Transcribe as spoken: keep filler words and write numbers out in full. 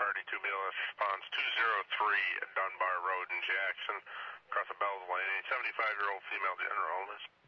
authority to be response two oh three Dunbar Road in Jackson, across the Bells Lane. A seventy-five-year-old female general.